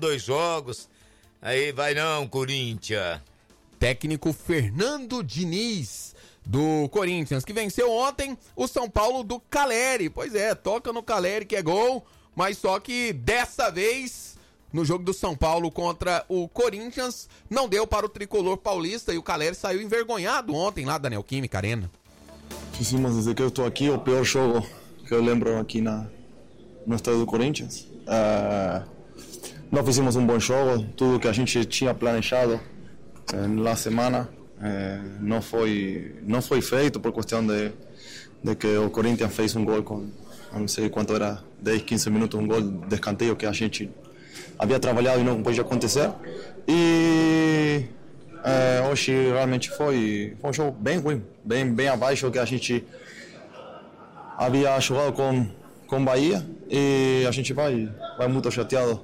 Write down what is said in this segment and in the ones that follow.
2 jogos. Aí vai não, Corinthians. Técnico Fernando Diniz, do Corinthians, que venceu ontem o São Paulo do Caleri. Pois é, toca no Caleri que é gol, mas só que dessa vez, no jogo do São Paulo contra o Corinthians, não deu para o tricolor paulista e o Caleri saiu envergonhado ontem lá da Neoquímica Arena. Fizemos desde que eu estou aqui o pior jogo que eu lembro aqui no estádio do Corinthians. Não fizemos um bom jogo, tudo que a gente tinha planejado na semana não foi feito por questão de que o Corinthians fez um gol com, não sei quanto era, 10, 15 minutos, um gol de escanteio que a gente havia trabalhado e não podia acontecer. E hoje realmente foi um jogo bem ruim, bem abaixo do que a gente havia jogado com Bahia, e a gente vai muito chateado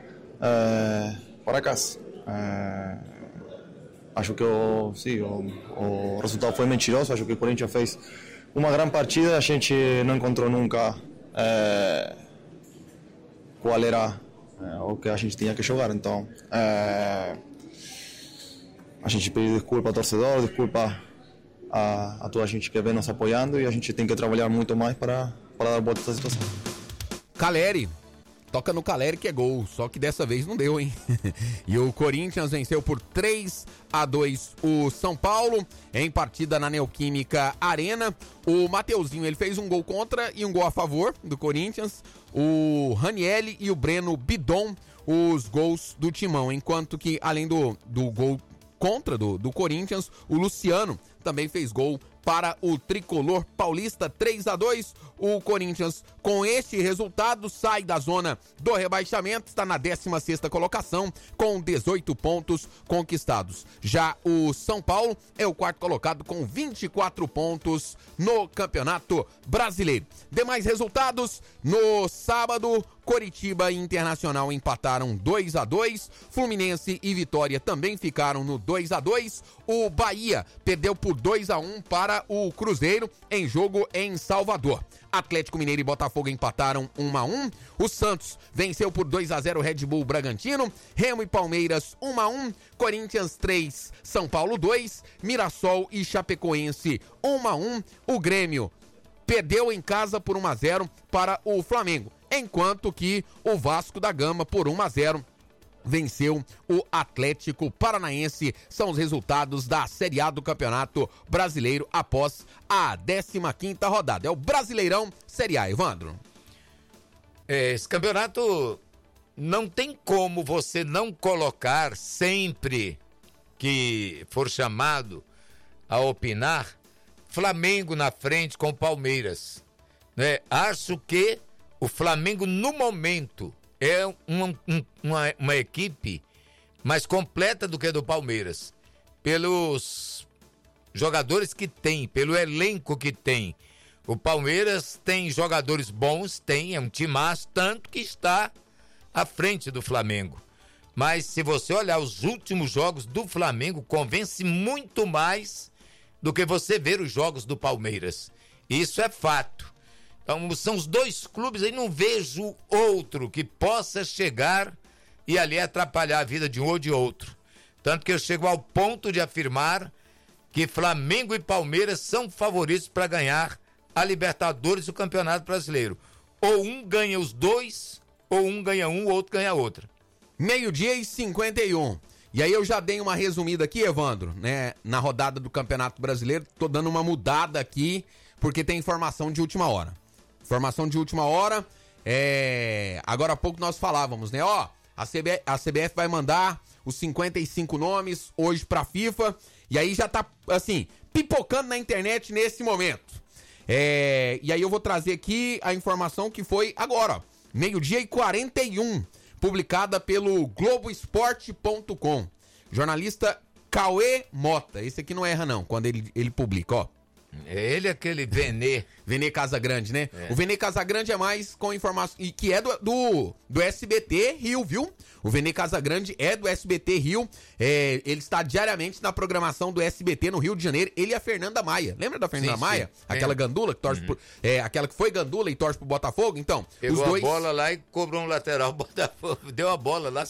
para casa. Acho que o resultado foi mentiroso. Acho que o Corinthians fez uma grande partida. A gente não encontrou nunca qual era o que a gente tinha que jogar. Então, a gente pede desculpa ao torcedor, desculpa a toda a gente que vem nos apoiando, e a gente tem que trabalhar muito mais para dar volta a essa situação. Caleri. Toca no Caleri que é gol, só que dessa vez não deu, hein? E o Corinthians venceu por 3-2 o São Paulo em partida na Neoquímica Arena. O Mateuzinho, ele fez um gol contra e um gol a favor do Corinthians. O Ranielli e o Breno Bidon, os gols do Timão. Enquanto que, além do gol contra do Corinthians, o Luciano também fez gol para o tricolor paulista. 3-2, o Corinthians com este resultado sai da zona do rebaixamento, está na 16ª colocação com 18 pontos conquistados. Já o São Paulo é o quarto colocado com 24 pontos no Campeonato Brasileiro. Demais resultados, no sábado, Coritiba e Internacional empataram 2-2, Fluminense e Vitória também ficaram no 2-2, o Bahia perdeu por 2-1 para o Cruzeiro em jogo em Salvador. Atlético Mineiro e Botafogo empataram 1-1, o Santos venceu por 2-0 Red Bull Bragantino, Remo e Palmeiras 1-1, Corinthians 3, São Paulo 2, Mirassol e Chapecoense 1-1, o Grêmio perdeu em casa por 1-0 para o Flamengo, enquanto que o Vasco da Gama por 1-0 venceu o Atlético Paranaense. São os resultados da Série A do Campeonato Brasileiro após a 15ª rodada. É o Brasileirão Série A, Evandro. Esse campeonato não tem como você não colocar, sempre que for chamado a opinar, Flamengo na frente com o Palmeiras, né? Acho que o Flamengo no momento é uma equipe mais completa do que a do Palmeiras, pelos jogadores que tem, pelo elenco que tem. O Palmeiras tem jogadores bons, é um timaço, tanto que está à frente do Flamengo. Mas se você olhar os últimos jogos do Flamengo, convence muito mais do que você ver os jogos do Palmeiras. Isso é fato. Então, são os dois clubes aí, não vejo outro que possa chegar e ali atrapalhar a vida de um ou de outro. Tanto que eu chego ao ponto de afirmar que Flamengo e Palmeiras são favoritos para ganhar a Libertadores e o Campeonato Brasileiro. Ou um ganha os dois, ou um ganha um, o outro ganha outro. 12:51. E aí eu já dei uma resumida aqui, Evandro, né? Na rodada do Campeonato Brasileiro, tô dando uma mudada aqui, porque tem informação de última hora. Informação de última hora, agora há pouco nós falávamos, né? Ó, a CBF vai mandar os 55 nomes hoje pra FIFA, e aí já tá, assim, pipocando na internet nesse momento. E aí eu vou trazer aqui a informação que foi agora, ó, 12:41, publicada pelo Globoesporte.com. Jornalista Cauê Mota, esse aqui não erra não, quando ele publica, ó. É ele, aquele Venê Casagrande, né? O Venê Casagrande é mais com informação, e que é do SBT Rio, viu? O Venê Casagrande é do SBT Rio, ele está diariamente na programação do SBT no Rio de Janeiro, ele e a Fernanda Maia. Lembra da Fernanda Maia? Aquela gandula que torce aquela que foi gandula e torce pro Botafogo? Então, pegou os dois... a bola lá e cobrou um lateral, Botafogo deu a bola lá,